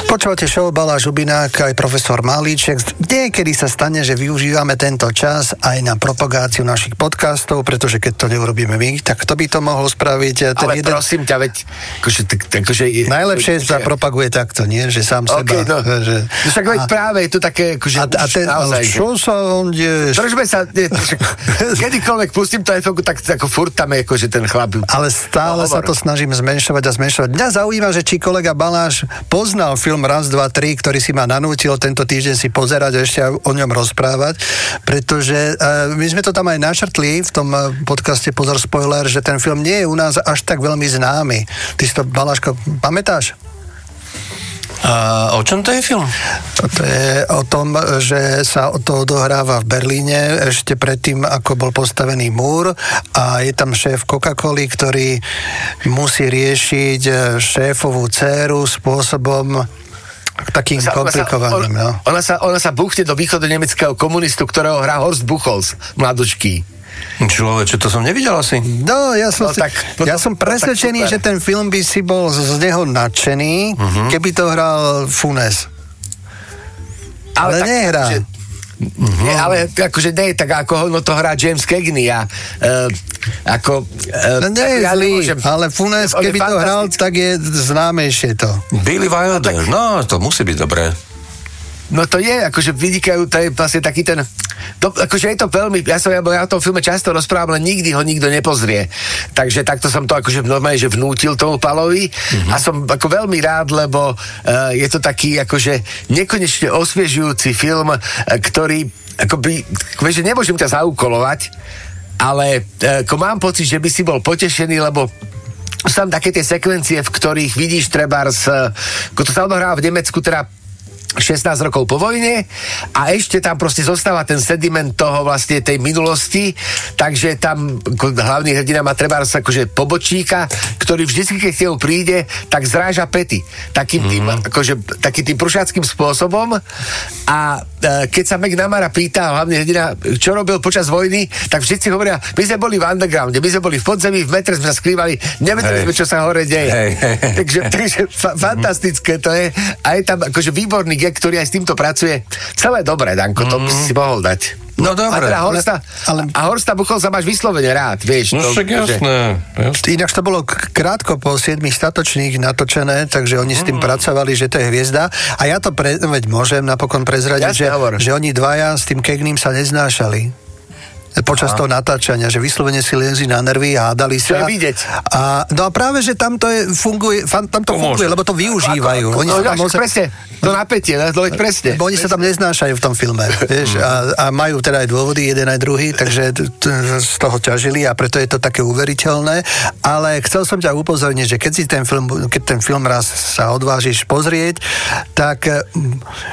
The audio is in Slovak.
Počúvate show Baláš Hubinák, aj profesor Malíček. Niekedy sa stane, že využívame tento čas aj na propagáciu našich podcastov, pretože keď to neurobíme my, tak kto by to mohol spraviť? Ale prosím ťa, veď... Najlepšie sa propaguje takto, nie? Že sám seba... No však veď práve je to také... Čo sa on deje? Držme sa... Kedykoľvek pustím to FMku, tak ako furt tam je akože ten chlap. Ale stále sa to snažím zmenšovať a zmenšovať. Mňa zaujíma, že či kolega Baláš poznal film Raz, dva, tri, ktorý si ma nanútil tento týždeň si pozerať a ešte o ňom rozprávať, pretože my sme to tam aj načrtli v tom podcaste Pozor spoiler, že ten film nie je u nás až tak veľmi známy. Ty si to, Baláško, pamätáš? O čom to je film? To je o tom, že sa to odohráva v Berlíne ešte predtým, ako bol postavený múr a je tam šéf Coca-Coly, ktorý musí riešiť šéfovú dcéru spôsobom takým komplikovaným. Ona sa buchne do východonemeckého komunistu, ktorého hrá Horst Buchholz, mladučký. Človeče, to som nevidel asi. No, ja som presvedčený, že ten film by si bol z neho nadšený, keby to hral Funes. Ale nehrá. Ale akože nie, tak ako to hrá James Cagney a nie je zlý, ale Funes, keby to hral, tak je známejšie to. Billy Wilder, no, to musí byť dobré. No to je, akože vynikajú, to je vlastne taký ten... akože je to veľmi... Ja o tom filme často rozprávam, ale nikdy ho nikto nepozrie. Takže takto som to akože normálne, že vnútil tomu Palovi a som ako veľmi rád, lebo je to taký akože nekonečne osviežujúci film, ktorý akoby, že nemôžem ťa zaúkolovať, ale ako mám pocit, že by si bol potešený, lebo sú tam také tie sekvencie, v ktorých vidíš trebárs, ako to sa odohráva v Nemecku, teda 16 rokov po vojne a ešte tam proste zostáva ten sediment toho vlastne tej minulosti, takže tam hlavný hrdina má trebárs akože pobočníka, ktorý vždycky, keď k príde, tak zráža pety. Takým tým prušáckým spôsobom a keď sa McNamara pýta hlavný hrdina, čo robil počas vojny, tak všetci hovoria, my sme boli v undergrounde, my sme boli v podzemí, v metre sme sa skrývali, nevedeli sme, čo sa hore deje. Takže fantastické to je a je tam akože výborný gag, ktorý aj s týmto pracuje. Celé dobré, Danko, to by si mohol dať. No dobre. A Horsta Buchholza máš vyslovene rád, vieš. No však jasné. Ináč to bolo krátko po 7 statočných natočené, takže oni s tým pracovali, že to je hviezda. A ja to veď môžem napokon prezradiť, že oni dvaja s tým Cagneym sa neznášali počas toho natáčania, že vyslovene si liezli na nervy a hádali sa. To je vidieť. No a práve, že tam to funguje, lebo to využívajú. Presne, to napätie, presne. Oni sa tam neznášajú v tom filme, vieš, a majú teda aj dôvody, jeden aj druhý, takže z toho ťažili a preto je to také uveriteľné, ale chcel som ťa upozorniť, že keď ten film raz sa odvážiš pozrieť, tak